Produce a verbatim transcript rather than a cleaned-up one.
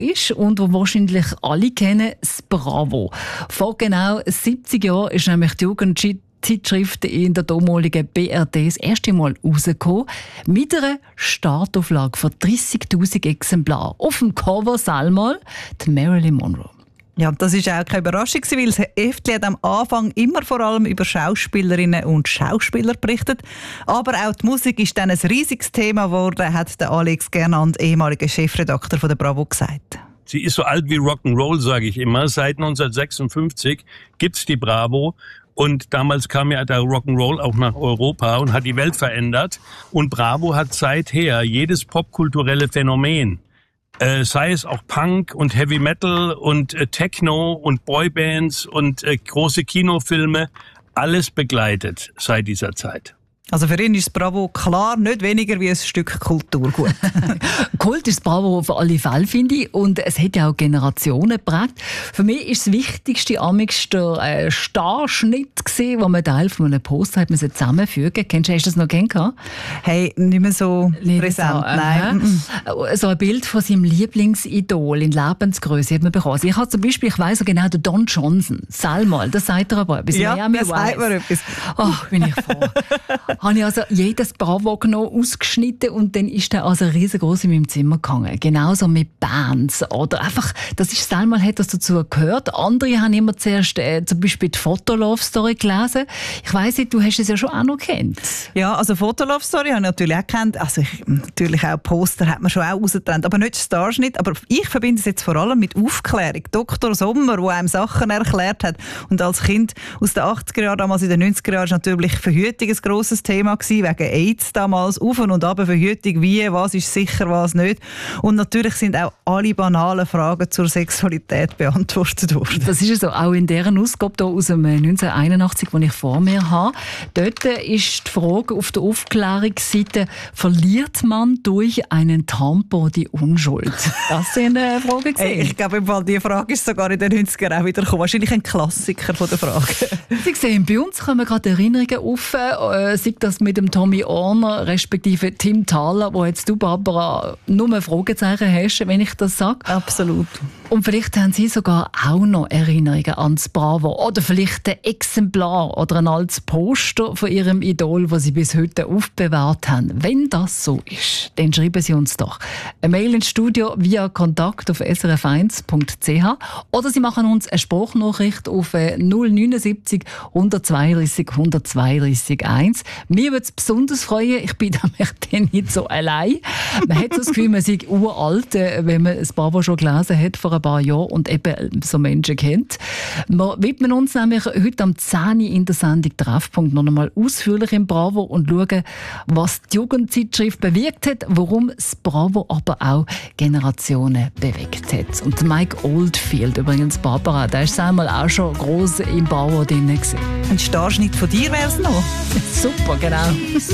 ist und wo wahrscheinlich alle kennen, das Bravo. Vor genau siebzig Jahren ist nämlich die Jugendzeitschrift in der damaligen B R D das erste Mal rausgekommen, mit einer Startauflage von dreissigtausend Exemplaren. Auf dem Cover einmal die Marilyn Monroe. Ja, das war auch keine Überraschung, weil das Heftchen hat am Anfang immer vor allem über Schauspielerinnen und Schauspieler berichtet. Aber auch die Musik ist dann ein riesiges Thema geworden, hat der Alex Gernand, ehemaliger Chefredakteur von der Bravo, gesagt. Sie ist so alt wie Rock'n'Roll, sage ich immer. Seit neunzehnhundertsechsundfünfzig gibt's die Bravo. Und damals kam ja der Rock'n'Roll auch nach Europa und hat die Welt verändert. Und Bravo hat seither jedes popkulturelle Phänomen, Äh, sei es auch Punk und Heavy Metal und äh, Techno und Boybands und äh, große Kinofilme, alles begleitet seit dieser Zeit. Also für ihn ist das Bravo klar nicht weniger wie ein Stück Kulturgut. Kult ist das Bravo auf alle Fälle, finde ich. Und es hat ja auch Generationen geprägt. Für mich ist das Wichtigste amix der äh, Starschnitt gewesen, wo man Teil von einem Poster hat müssen zusammenfügen. Kennst du, hast du das noch kennengelernt? Hey, nicht mehr so nicht präsent, so, nein. Äh, so ein Bild von seinem Lieblingsidol in Lebensgröße hat man bekommen. Also ich habe zum Beispiel, ich weiss so genau, der Don Johnson, sag mal, das sagt er aber etwas. Ja, Miami das sagt mir etwas. Ach, bin ich froh. Habe ich also jedes Bravo genommen, ausgeschnitten und dann ist der also riesengroß in meinem Zimmer gehangen. Genauso mit Bands oder einfach, das ist einmal hat das dazu gehört. Andere haben immer zuerst äh, zum Beispiel die Fotolove-Story gelesen. Ich weiss nicht, du hast es ja schon auch noch kennt. Ja, also Fotolove-Story habe ich natürlich auch gekannt. Also ich, natürlich auch Poster hat man schon auch rausgetrennt, aber nicht Starschnitt. Aber ich verbinde es jetzt vor allem mit Aufklärung. Doktor Sommer, der einem Sachen erklärt hat. Und als Kind aus den achtziger Jahren, damals in den neunziger Jahren, war natürlich Verhütung ein grosses Thema gewesen, wegen AIDS damals, auf und ab Verhütung, wie, was ist sicher, was nicht. Und natürlich sind auch alle banalen Fragen zur Sexualität beantwortet worden. Das ist so, auch in dieser Ausgabe hier aus dem neunzehnhunderteinundachtzig, die ich vor mir habe. Dort ist die Frage auf der Aufklärungsseite, verliert man durch einen Tampon die Unschuld? Das sind eine Frage. Hey, ich glaube, im Fall, die Frage ist sogar in den neunziger Jahren auch wieder gekommen. Wahrscheinlich ein Klassiker von der Frage. Sie sehen, bei uns kommen gerade Erinnerungen auf, äh, sei das mit dem Tommy Orner, respektive Tim Thaler, wo jetzt du, Barbara, nur Fragezeichen hast, wenn ich das sage. Absolut. Und vielleicht haben Sie sogar auch noch Erinnerungen an das Bravo. Oder vielleicht ein Exemplar oder ein altes Poster von Ihrem Idol, das Sie bis heute aufbewahrt haben. Wenn das so ist, dann schreiben Sie uns doch eine Mail ins Studio via Kontakt auf s r f eins punkt c h oder Sie machen uns eine Sprachnachricht auf null neunundsiebzig hundertzweiunddreißig hundertzweiunddreißig eins. Mir würde es besonders freuen, ich bin nämlich dann nicht so allein. Man hat so das Gefühl, man sei uralt, wenn man das Bravo schon gelesen hat vor ein paar Jahren und eben so Menschen kennt. Wir widmen uns nämlich heute am zehn Uhr in der Sendung Treffpunkt noch einmal ausführlich im Bravo und schauen, was die Jugendzeitschrift bewirkt hat, warum das Bravo aber auch Generationen bewegt hat. Und Mike Oldfield, übrigens Barbara, der ist einmal auch schon gross im Bravo drin gewesen. Ein Starschnitt von dir wäre es noch. Super, genau.